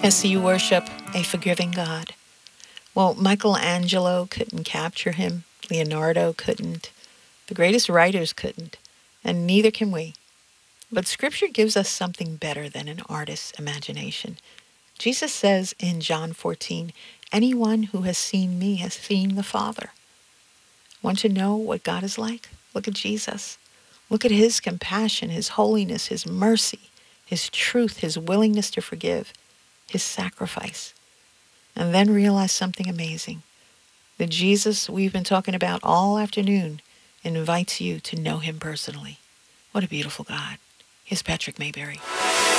As you worship a forgiving God. Well, Michelangelo couldn't capture him. Leonardo couldn't. The greatest writers couldn't. And neither can we. But Scripture gives us something better than an artist's imagination. Jesus says in John 14, anyone who has seen me has seen the Father. Want to know what God is like? Look at Jesus. Look at his compassion, his holiness, his mercy, his truth, his willingness to forgive, his sacrifice. And then realize something amazing. The Jesus we've been talking about all afternoon invites you to know him personally. What a beautiful God. Here's Patrick Mayberry.